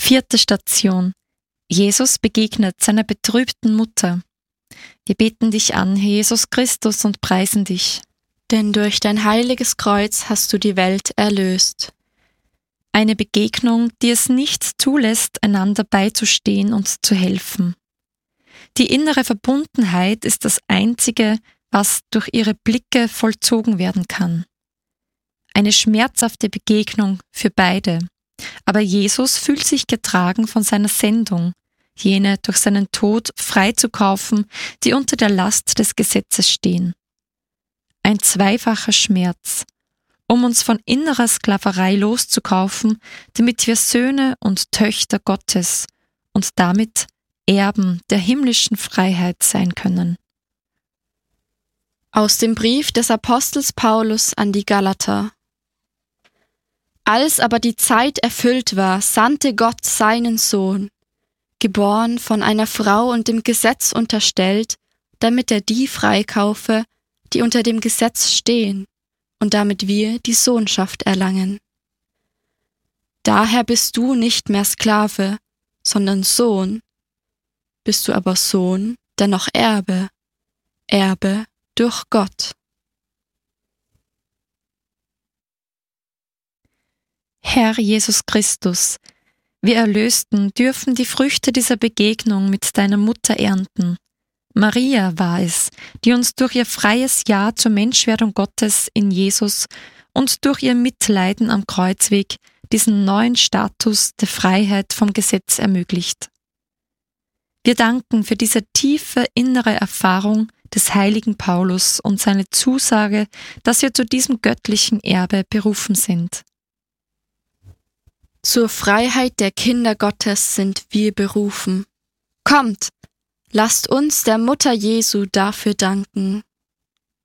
4. Station. Jesus begegnet seiner betrübten Mutter. Wir beten dich an, Herr Jesus Christus, und preisen dich. Denn durch dein heiliges Kreuz hast du die Welt erlöst. Eine Begegnung, die es nicht zulässt, einander beizustehen und zu helfen. Die innere Verbundenheit ist das Einzige, was durch ihre Blicke vollzogen werden kann. Eine schmerzhafte Begegnung für beide. Aber Jesus fühlt sich getragen von seiner Sendung, jene durch seinen Tod freizukaufen, die unter der Last des Gesetzes stehen. Ein zweifacher Schmerz, um uns von innerer Sklaverei loszukaufen, damit wir Söhne und Töchter Gottes und damit Erben der himmlischen Freiheit sein können. Aus dem Brief des Apostels Paulus an die Galater. Als aber die Zeit erfüllt war, sandte Gott seinen Sohn, geboren von einer Frau und dem Gesetz unterstellt, damit er die freikaufe, die unter dem Gesetz stehen, und damit wir die Sohnschaft erlangen. Daher bist du nicht mehr Sklave, sondern Sohn. Bist du aber Sohn, dennoch Erbe, Erbe durch Gott. Herr Jesus Christus, wir Erlösten dürfen die Früchte dieser Begegnung mit deiner Mutter ernten. Maria war es, die uns durch ihr freies Ja zur Menschwerdung Gottes in Jesus und durch ihr Mitleiden am Kreuzweg diesen neuen Status der Freiheit vom Gesetz ermöglicht. Wir danken für diese tiefe innere Erfahrung des heiligen Paulus und seine Zusage, dass wir zu diesem göttlichen Erbe berufen sind. Zur Freiheit der Kinder Gottes sind wir berufen. Kommt, lasst uns der Mutter Jesu dafür danken.